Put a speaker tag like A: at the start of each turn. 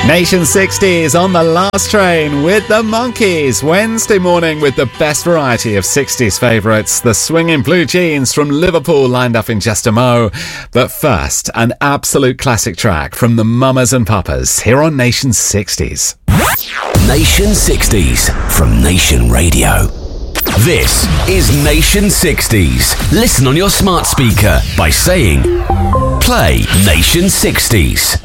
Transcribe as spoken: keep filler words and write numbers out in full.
A: Nation sixties on the last train with the Monkees. Wednesday morning with the best variety of sixties favourites. The Swinging Blue Jeans from Liverpool lined up in just a mo. But first, an absolute classic track from the Mamas and Papas here on Nation sixties.
B: Nation sixties from Nation Radio. This is Nation sixties. Listen on your smart speaker by saying, play Nation sixties.